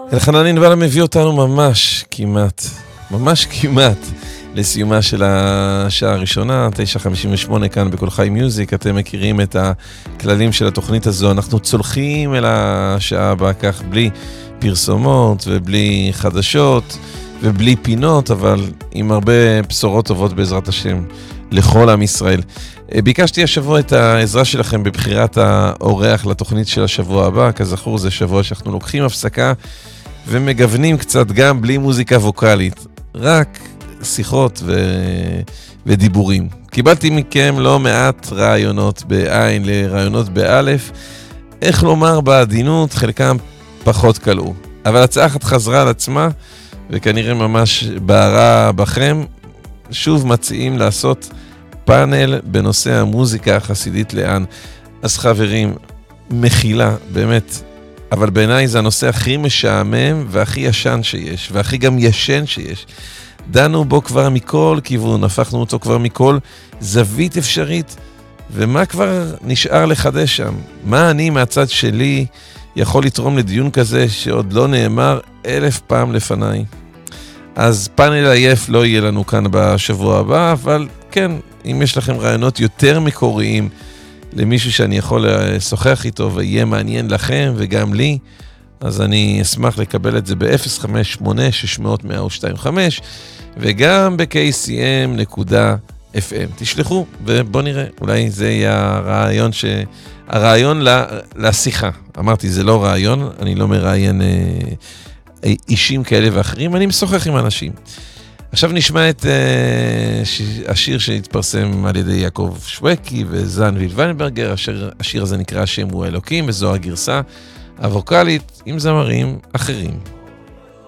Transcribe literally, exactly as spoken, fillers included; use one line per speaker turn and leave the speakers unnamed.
אלחנן ענבל מביא אותנו ממש כמעט, ממש כמעט לסיומה של השעה הראשונה, תשע חמישים ושמונה כאן בכל חי מיוזיק. אתם מכירים את הכללים של התוכנית הזו, אנחנו צולחים אל השעה הבאה כך בלי פרסומות ובלי חדשות ובלי פינות, אבל עם הרבה בשורות טובות בעזרת השם לכל עם ישראל. ביקשתי השבוע את העזרה שלכם בבחירת האורח לתוכנית של השבוע הבא. כזכור, זה שבוע שאנחנו לוקחים הפסקה ומגוונים קצת גם בלי מוזיקה ווקלית, רק שיחות ו... ודיבורים. קיבלתי מכם לא מעט רעיונות בעין לרעיונות באלף, איך לומר בעדינות, חלקם פחות קלעו. אבל הצעה אחת חזרה על עצמה, וכנראה ממש בערה בכם, שוב מציעים לעשות פאנל בנושא המוזיקה החסידית לאן. אז חברים, מחילה, באמת, אבל בעיניי זה הנושא הכי משעמם והכי ישן שיש, והכי גם ישן שיש. דנו בו כבר מכל כיוון, הפכנו אותו כבר מכל זווית אפשרית, ומה כבר נשאר לחדש שם? מה אני מהצד שלי יכול לתרום לדיון כזה שעוד לא נאמר אלף פעם לפניי? אז פאנל עייף לא יהיה לנו כאן בשבוע הבא, אבל כן, אם יש לכם רעיונות יותר מקוריים למישהו שאני יכול לשוחח איתו ויהיה מעניין לכם וגם לי, אז אני אשמח לקבל את זה ב-אפס חמש שמונה שש אפס אפס אפס שתיים חמש וגם ב-קיי סי אם נקודה אף אם. תשלחו ובוא נראה, אולי זה יהיה הרעיון, ש... הרעיון לשיחה. אמרתי, זה לא רעיון, אני לא מראיין אה, אישים כאלה ואחרים, אני משוחח עם אנשים. עכשיו נשמע את uh, ש... השיר שהתפרסם על ידי יעקב שווקי וזן וילבנברגר. השיר, השיר הזה נקרא השם הוא אלוקים, וזו הגרסה הווקלית עם זמרים אחרים.